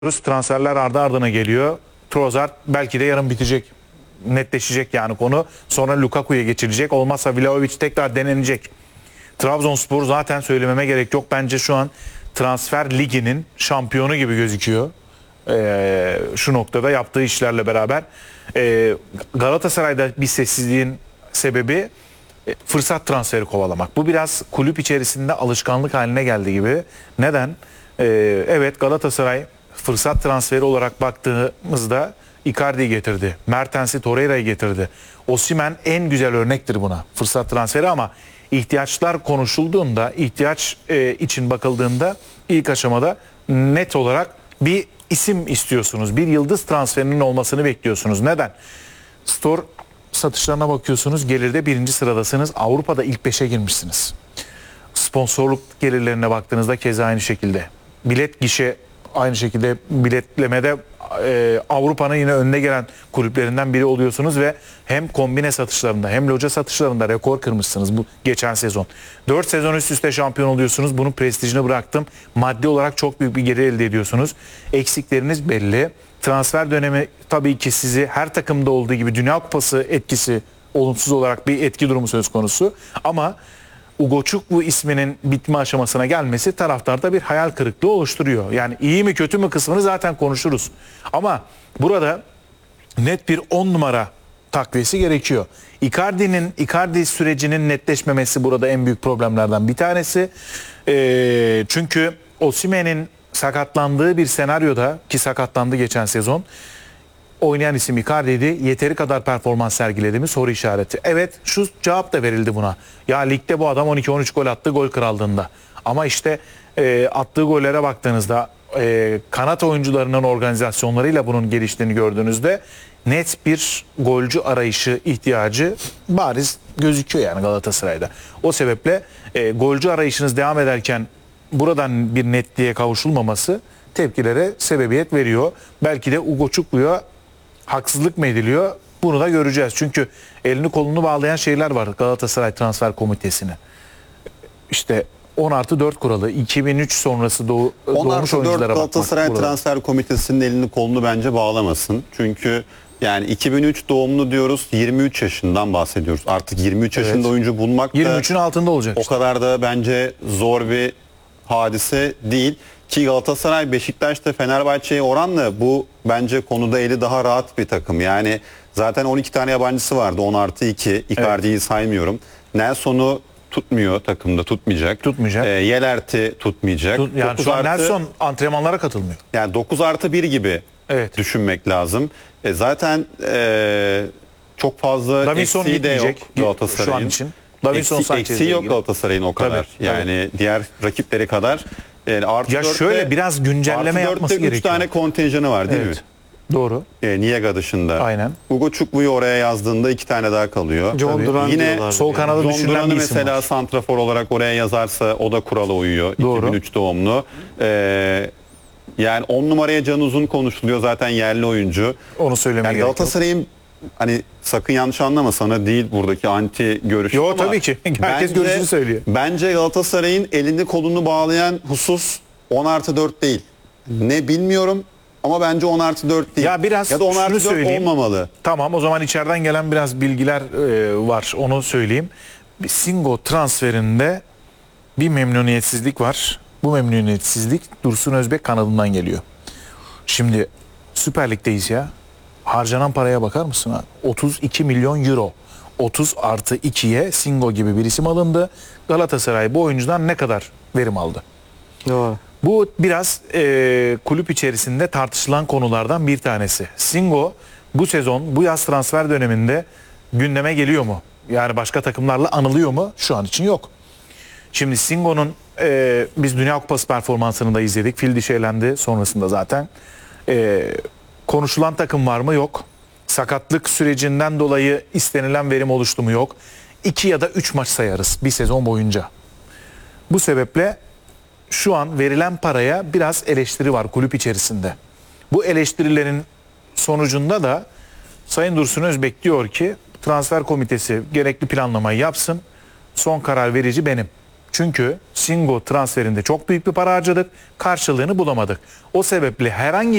Transferler ardı ardına geliyor. Trossard belki de yarın bitecek. Netleşecek yani konu. Sonra Lukaku'ya geçilecek. Olmazsa Vlahovic tekrar denenecek. Trabzonspor zaten söylememe gerek yok. Bence şu an transfer liginin şampiyonu gibi gözüküyor. Şu noktada yaptığı işlerle beraber. Galatasaray'da bir sessizliğin sebebi fırsat transferi kovalamak. Bu biraz kulüp içerisinde alışkanlık haline geldi gibi. Neden? Evet, Galatasaray fırsat transferi olarak baktığımızda Icardi'yi getirdi. Mertens'i, Torreira'yı getirdi. Osimhen en güzel örnektir buna. Fırsat transferi ama ihtiyaçlar konuşulduğunda, ihtiyaç için bakıldığında ilk aşamada net olarak bir isim istiyorsunuz. Bir yıldız transferinin olmasını bekliyorsunuz. Neden? Store satışlarına bakıyorsunuz. Gelirde birinci sıradasınız. Avrupa'da ilk 5'e girmişsiniz. Sponsorluk gelirlerine baktığınızda keza aynı şekilde. Bilet gişe aynı şekilde, biletlemede Avrupa'nın yine önüne gelen kulüplerinden biri oluyorsunuz ve hem kombine satışlarında hem loca satışlarında rekor kırmışsınız bu geçen sezon. 4 sezon üst üste şampiyon oluyorsunuz. Bunun prestijini bıraktım. Maddi olarak çok büyük bir gelir elde ediyorsunuz. Eksikleriniz belli. Transfer dönemi tabii ki sizi her takımda olduğu gibi Dünya Kupası etkisi, olumsuz olarak bir etki durumu söz konusu. Ama Ugochukwu isminin bitme aşamasına gelmesi taraftarda bir hayal kırıklığı oluşturuyor. Yani iyi mi kötü mü kısmını zaten konuşuruz. Ama burada net bir 10 numara takviyesi gerekiyor. Icardi sürecinin netleşmemesi burada en büyük problemlerden bir tanesi. Çünkü Osimhen'in sakatlandığı bir senaryoda, ki sakatlandı geçen sezon, oynayan isim Icardi'ydi. Yeteri kadar performans sergiledi mi? Soru işareti. Evet, şu cevap da verildi buna. Ya ligde bu adam 12-13 gol attı gol krallığında. Ama işte attığı gollere baktığınızda kanat oyuncularının organizasyonlarıyla bunun geliştiğini gördüğünüzde net bir golcü arayışı ihtiyacı bariz gözüküyor yani Galatasaray'da. O sebeple golcü arayışınız devam ederken buradan bir netliğe kavuşulmaması tepkilere sebebiyet veriyor. Belki de Ugochuklu'ya haksızlık mı ediliyor? Bunu da göreceğiz. Çünkü elini kolunu bağlayan şeyler var Galatasaray Transfer Komitesi'ne. İşte 10+4 kuralı, 2003 sonrası doğmuş 10+4 oyunculara Galatasaray bakmak. Transfer Komitesi'nin elini kolunu bence bağlamasın. Çünkü yani 2003 doğumlu diyoruz, 23 yaşından bahsediyoruz. Artık 23 yaşında Evet. oyuncu bulmak da 23'ün altında olacak. o kadar da bence zor bir hadise değil. Ki Galatasaray, Beşiktaş'ta Fenerbahçe'ye oranla bu bence konuda eli daha rahat bir takım. Yani zaten 12 tane yabancısı vardı, 10+2. Icardi'yi saymıyorum. Nelson'u tutmuyor, takımda tutmayacak. Tutmayacak. Yelert'i tutmayacak. Yani şu an Nelson antrenmanlara katılmıyor. Yani 9+1 gibi Evet. düşünmek lazım. Zaten çok fazla Davinson eksiği de yok gitmeyecek Galatasaray'ın. şu an için. Davinson Eksiği yok Galatasaray'ın o kadar. Tabii. Yani diğer rakipleri kadar. Yani artı Ya 4'te, şöyle biraz güncelleme yapması gerekiyor. 3 tane kontenjanı var değil Evet. mi? Doğru. Niega dışında. Aynen. Ugochuklu'yu oraya yazdığında 2 tane daha kalıyor. John Tabii. Duran Yine diyorlardı sol yani. kanada John düşünülen Duran'ı bir isim mesela var. santrafor olarak oraya yazarsa o da kurala uyuyor. Doğru. 2003 doğumlu. Yani 10 numaraya Can Uzun konuşuluyor, zaten yerli oyuncu. Onu söylemeye Yani gerek yok. Galatasaray'ın, hani sakın yanlış anlama, sana değil buradaki anti görüşü Yo, ama tabii ki. Herkes görüşünü söylüyor. Bence Galatasaray'ın elini kolunu bağlayan husus 10+4 değil. Ne bilmiyorum ama bence 10+4 değil. Ya biraz ya da şunu 10+4 söyleyeyim. olmamalı. Tamam, o zaman içeriden gelen biraz bilgiler var. Onu söyleyeyim. Bir Singo transferinde bir memnuniyetsizlik var. Bu memnuniyetsizlik Dursun Özbek kanadından geliyor. Şimdi Süper Lig'deyiz ya. Harcanan paraya bakar mısın? 32 milyon euro. 30+2'ye Singo gibi bir isim alındı. Galatasaray bu oyuncudan ne kadar verim aldı? Doğru. Bu biraz kulüp içerisinde tartışılan konulardan bir tanesi. Singo bu sezon, bu yaz transfer döneminde gündeme geliyor mu? Yani başka takımlarla anılıyor mu? Şu an için yok. Şimdi Singo'nun biz Dünya Kupası performansını da izledik. Fil dişi elendi sonrasında zaten. Konuşulan takım var mı? Yok. Sakatlık sürecinden dolayı istenilen verim oluştu mu? Yok. 2 ya da 3 maç sayarız bir sezon boyunca. Bu sebeple şu an verilen paraya biraz eleştiri var kulüp içerisinde. Bu eleştirilerin sonucunda da Sayın Dursun Özbek diyor ki transfer komitesi gerekli planlamayı yapsın. Son karar verici benim. Çünkü Singo transferinde çok büyük bir para harcadık. Karşılığını bulamadık. O sebeple herhangi